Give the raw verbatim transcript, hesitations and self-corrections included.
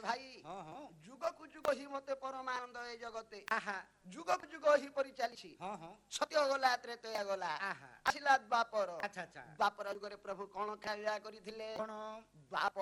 ଭାଇ ଯୁଗକୁ ଯୁଗ ହିଁ ମତେ ପରମାନନ୍ଦ ଏ ଜଗତେ ଯୁଗକୁ ଯୁଗ ହିଁ ପରି ଚାଲିଛି। ସତ୍ୟ ଗଲା ତ୍ରେତୟା ଗଲା ଆସିଲା ଦ୍ୱାପର ଦ୍ୱାପର ଯୁଗରେ ପ୍ରଭୁ କଣ ଖାଇବା କରିଥିଲେ? ଦ୍ୱାପର